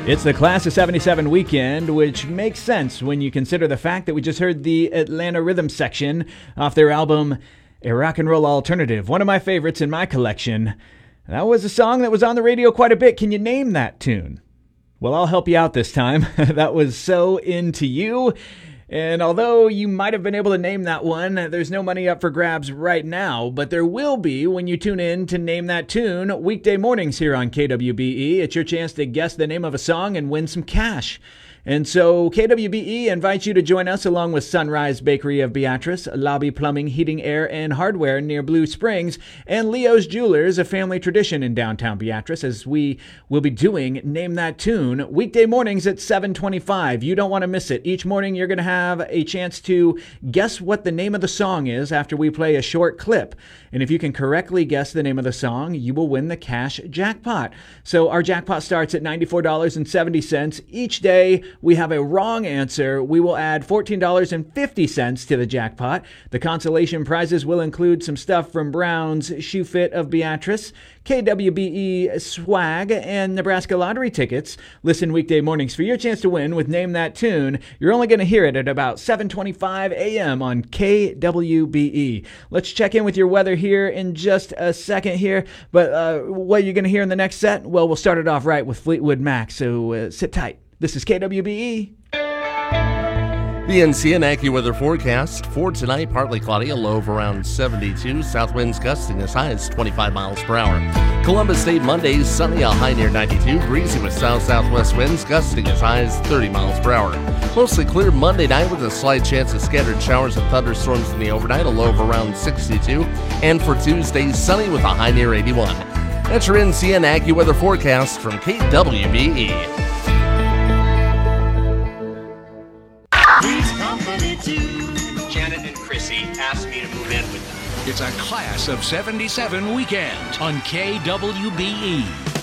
It's the Class of 77 weekend, which makes sense when you consider the fact that we just heard the Atlanta Rhythm section off their album, A Rock and Roll Alternative, one of my favorites in my collection. That was a song that was on the radio quite a bit. Can you name that tune? Well, I'll help you out this time. That was So Into You. And although you might have been able to name that one, there's no money up for grabs right now, but there will be when you tune in to Name That Tune weekday mornings here on KWBE. It's your chance to guess the name of a song and win some cash. And so KWBE invites you to join us along with Sunrise Bakery of Beatrice, Lobby Plumbing, Heating, Air, and Hardware near Blue Springs, and Leo's Jewelers, a family tradition in downtown Beatrice, as we will be doing Name That Tune weekday mornings at 7:25. You don't want to miss it. Each morning you're going to have a chance to guess what the name of the song is after we play a short clip. And if you can correctly guess the name of the song, you will win the cash jackpot. So our jackpot starts at $94.70 each day. We have a wrong answer. We will add $14.50 to the jackpot. The consolation prizes will include some stuff from Brown's Shoe Fit of Beatrice, KWBE swag, and Nebraska lottery tickets. Listen weekday mornings for your chance to win with Name That Tune. You're only going to hear it at about 7:25 a.m. on KWBE. Let's check in with your weather here in just a second here. But what are you going to hear in the next set? Well, we'll start it off right with Fleetwood Mac, so sit tight. This is KWBE. The NCN AccuWeather forecast for tonight: partly cloudy, a low of around 72. South winds gusting as high as 25 miles per hour. Columbus State Monday, sunny, a high near 92. Breezy with south-southwest winds gusting as high as 30 miles per hour. Mostly clear Monday night with a slight chance of scattered showers and thunderstorms in the overnight, a low of around 62. And for Tuesday, sunny with a high near 81. That's your NCN AccuWeather forecast from KWBE. Janet and Chrissy asked me to move in with them. It's a Class of 77 weekend on KWBE.